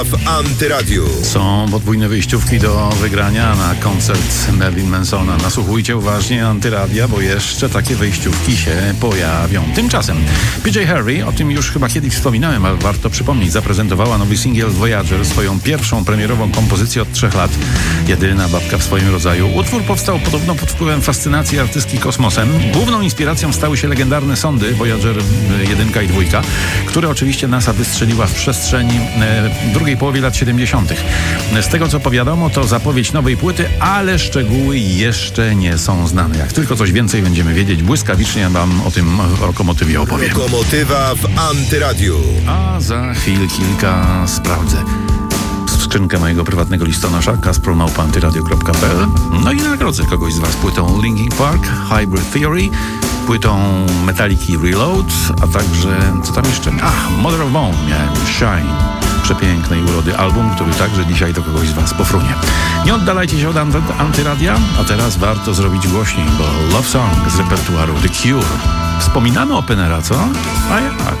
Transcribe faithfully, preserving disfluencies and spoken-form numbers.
W Antyradiu są podwójne wyjściówki do wygrania na koncert Marilyn Mansona. Nasłuchujcie uważnie Antyradia, bo jeszcze takie wyjściówki się pojawią. Tymczasem P J Harvey, o tym już chyba kiedyś wspominałem, ale warto przypomnieć, zaprezentowała nowy singiel Voyager, swoją pierwszą premierową kompozycję od trzech lat. Jedyna babka w swoim rodzaju. Utwór powstał podobno pod wpływem fascynacji artystki kosmosem. Główną inspiracją stały się legendarne sondy Voyager jeden i dwa, które oczywiście NASA wystrzeliła w przestrzeni e, drugiej połowie lat siedemdziesiątych. Z tego co powiadomo, to zapowiedź nowej płyty, ale szczegóły jeszcze nie są znane. Jak tylko coś więcej będziemy wiedzieć, błyskawicznie wam o tym lokomotywie opowiem. Lokomotywa w Antyradiu. A za chwil kilka sprawdzę skrzynkę mojego prywatnego listonosza kasper małpa antyradio kropka p l. No i nagrodzę kogoś z was płytą Linkin Park, Hybrid Theory, płytą Metallica Reload, a także, co tam jeszcze? Ach, Mother of Bone miałem, Shine. Przepięknej urody album, który także dzisiaj do kogoś z was pofrunie. Nie oddalajcie się od Antyradia, a teraz warto zrobić głośniej, bo Love Song z repertuaru The Cure. Wspominamy Openera, co? A jak?